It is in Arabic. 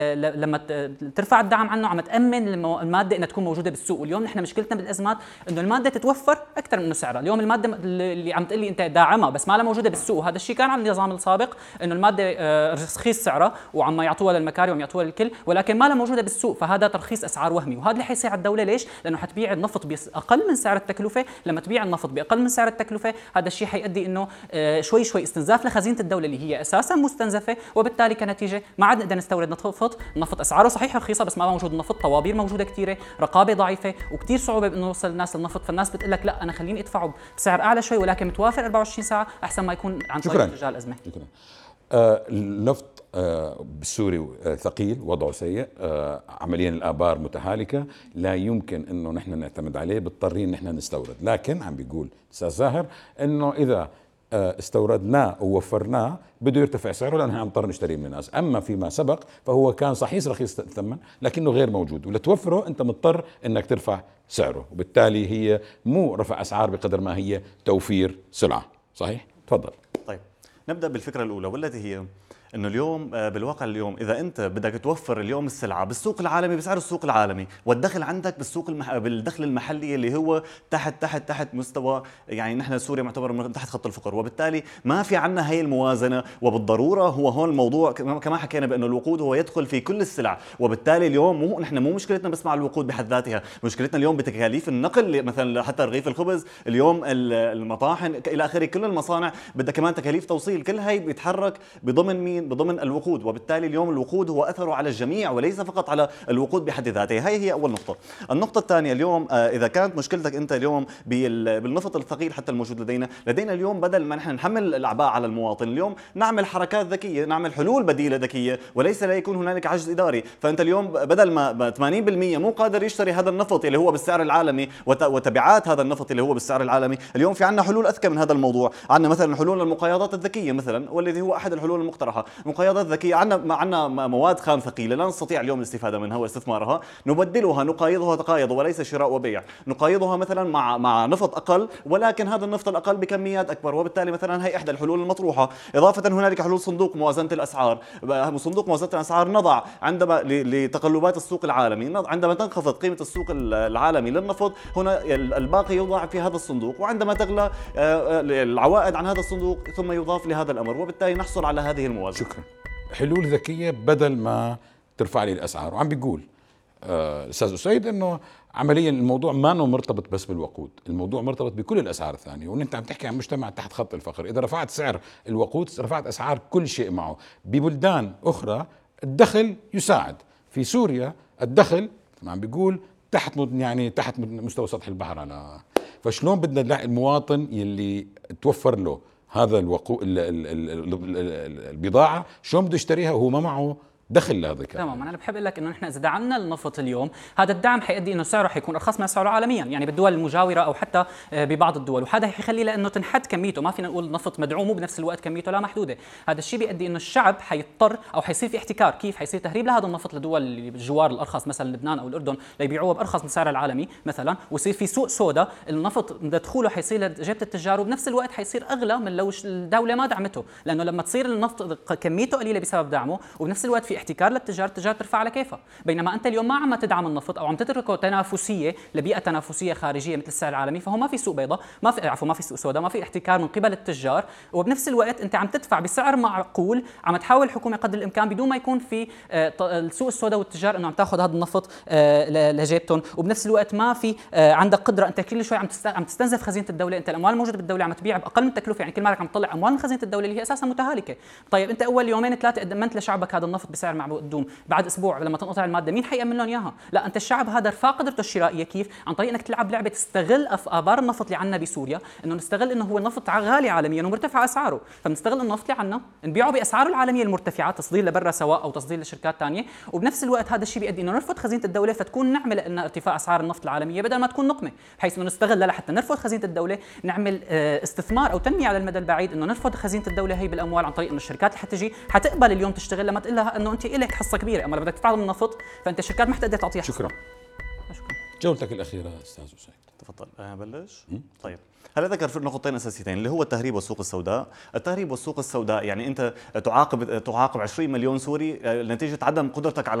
لما ترفع الدعم عنه عم تامن الماده انها تكون موجوده بالسوق. واليوم نحن مشكلتنا بالازمات انه الماده تتوفر اكثر من سعرها. اليوم الماده اللي عم تقلي انت داعمها بس ما لها موجوده بالسوق، وهذا الشيء كان على النظام السابق انه الماده رخيص سعرها وعم يعطوها للمكاري وعم يعطوها للكل، ولكن ما لها موجوده بالسوق، فهذا ترخيص اسعار وهمي. وهذا اللي حيصير على الدوله. ليش؟ لانه حتبيع النفط باقل من سعر التكلفه. لما تبيع النفط باقل من سعر التكلفه هذا الشيء حيؤدي انه شوي شوي استنزاف لخزينه الدوله اللي هي اساسا مستنزفه، وبالتالي كنتيجه ما عاد نقدر نستورد نفط. النفط اسعاره صحيح رخيصه بس ما موجود النفط، طوابير موجوده كثيره، رقابه ضعيفه، وكثير صعوبه بانه نوصل الناس للنفط. فالناس بتقول لك لا انا خليني ادفعه بسعر اعلى شوي ولكن متوافر 24 ساعه احسن ما يكون عن طريق تجار الازمه. شكرا. النفط بالسوري ثقيل، وضعه سيء، عمليا الآبار متهالكة، لا يمكن انه نحن نعتمد عليه، بضطرين نحن نستورد. لكن عم بيقول استاذ زاهر انه اذا استوردناه ووفرناه بده يرتفع سعره لأنه عم نضطر نشتريه من الناس. أما فيما سبق فهو كان صحيح رخيص الثمن لكنه غير موجود، ولتوفره أنت مضطر أنك ترفع سعره، وبالتالي هي مو رفع أسعار بقدر ما هي توفير سلعة. صحيح؟ تفضل. طيب نبدأ بالفكرة الأولى والتي هي انه اليوم بالواقع اليوم اذا انت بدك توفر اليوم السلعه بالسوق العالمي بسعر السوق العالمي، والدخل عندك بالسوق بالدخل المحلي اللي هو تحت مستوى، يعني نحن سوريا معتبر من تحت خط الفقر، وبالتالي ما في عندنا هي الموازنه. وبالضروره هو هون الموضوع كما حكينا بانه الوقود هو يدخل في كل السلع، وبالتالي اليوم نحن مو مشكلتنا بس مع الوقود بحد ذاتها، مشكلتنا اليوم بتكاليف النقل، مثلا حتى رغيف الخبز اليوم المطاحن الى اخره، كل المصانع بدها كمان تكاليف توصيل، كل هي بيتحرك بضمن مين؟ بضمن الوقود. وبالتالي اليوم الوقود هو اثره على الجميع وليس فقط على الوقود بحد ذاته. هي اول نقطه. النقطه الثانيه اليوم اذا كانت مشكلتك انت اليوم بالنفط الثقيل حتى الموجود لدينا اليوم بدل ما نحن نحمل الاعباء على المواطن، اليوم نعمل حركات ذكيه، نعمل حلول بديله ذكيه، وليس لا يكون هنالك عجز اداري. فانت اليوم بدل ما 80% مو قادر يشتري هذا النفط اللي هو بالسعر العالمي وتبعات هذا النفط اللي هو بالسعر العالمي، اليوم في عندنا حلول اذكى من هذا الموضوع. عندنا مثلا حلول المقايضات الذكيه مثلا، والذي هو احد الحلول المقترحه. مقايضات ذكيه، عندنا مواد خام ثقيله لا نستطيع اليوم الاستفاده منها واستثمارها، نبدلها، نقايضها تقايض وليس شراء وبيع، نقايضها مثلا مع نفط اقل، ولكن هذا النفط الاقل بكميات اكبر. وبالتالي مثلا هي احدى الحلول المطروحه. اضافه هنالك حلول صندوق موازنه الاسعار. صندوق موازنه الاسعار نضع عندما لتقلبات السوق العالمي، عندما تنخفض قيمه السوق العالمي للنفط، هنا الباقي يوضع في هذا الصندوق، وعندما تغلى العوائد عن هذا الصندوق ثم يضاف لهذا الامر، وبالتالي نحصل على هذه الموازنه. شكرا. حلول ذكيه بدل ما ترفع لي الاسعار. وعم بيقول الاستاذ اسيد انه عمليا الموضوع ما انه مرتبط بس بالوقود، الموضوع مرتبط بكل الاسعار الثانيه، وانت عم تحكي عن مجتمع تحت خط الفقر. اذا رفعت سعر الوقود رفعت اسعار كل شيء معه. ببلدان اخرى الدخل يساعد، في سوريا الدخل عم بيقول تحت مستوى سطح البحر. على فشلون بدنا نلاقي المواطن يلي توفر له هذا البضاعة شلون بده يشتريها وهو ما معه دخل لهذا الكلام؟ تمام. انا بحب اقول لك انه نحن اذا دعمنا النفط اليوم، هذا الدعم حيؤدي انه سعره حيكون ارخص من سعره عالميا، يعني بالدول المجاوره او حتى ببعض الدول، وهذا حيخلي لانه تنحد كميته. ما فينا نقول النفط مدعوم وبنفس الوقت كميته لا محدوده. هذا الشيء بيؤدي انه الشعب حيضطر او حيصير في احتكار. كيف حيصير تهريب لهذا النفط لدول اللي بالجوار الارخص مثلا لبنان او الاردن ليبيعوه بارخص من سعر العالمي مثلا، ويصير في سوق سوداء. النفط دخوله حيصير لجيبه التجار، وبنفس الوقت حيصير اغلى من لو الدوله ما دعمته، لانه لما تصير النفط كميته قليله بسبب دعمه وبنفس الوقت في احتكار للتجار، التجار ترفع على كيفها. بينما انت اليوم ما عم تدعم النفط او عم تتركه تنافسيه لبيئه تنافسيه خارجيه مثل السعر العالمي، فهو ما في سوق بيضاء، ما في سوق سوداء، ما في احتكار من قبل التجار، وبنفس الوقت انت عم تدفع بسعر معقول. عم تحاول الحكومه قدر الامكان بدون ما يكون في السوق السوداء والتجار انه عم تاخذ هذا النفط لجيبتهم، وبنفس الوقت ما في عندك قدره انت كل شوي عم تستنزف خزينه الدوله. انت الاموال الموجوده بالدوله عم تبيع باقل من التكلفه، يعني كل مالك عم تطلع اموال من خزينه الدوله اللي هي اساسا متهالكه. طيب انت اول يومين ثلاثه قدمت لشعبك هذا النفط بسعر معقول، بعد اسبوع لما تنقطع الماده مين حيأمن لهم اياها؟ لا، انت الشعب هذا رفع قدرته الشرائيه. كيف؟ عن طريق انك تلعب لعبه تستغل ابار النفط اللي عندنا بسوريا، انه نستغل انه هو النفط غالي عالميا ومرتفع اسعاره، فبنستغل النفط اللي عندنا نبيعه باسعاره العالميه المرتفعه، تصدير لبرا سواء او تصدير لشركات ثانيه، وبنفس الوقت هذا الشيء بيؤدي انه نرفض خزينه الدوله، فتكون نعمه لنا ارتفاع اسعار النفط العالميه بدل ما تكون نقمه، بحيث انه نستغل لحتى نرفض خزينه الدوله، نعمل استثمار او تنميه على المدى البعيد، انه نرفض خزينه الدوله هي بالاموال عن طريق انه الشركات اللي حتجي حتقبل اليوم تشتغل لما تقول لها انه انت لك حصه كبيره، اما بدك تدفع من النفط فانت الشركات ما حتقدر تعطيها. شكرا. شكرا. جولتك الاخيره استاذ أسيد. تفضل بلش. طيب هلا ذكر في نقطتين اساسيتين اللي هو التهريب والسوق السوداء، التهريب والسوق السوداء يعني انت تعاقب 20 مليون سوري نتيجه عدم قدرتك على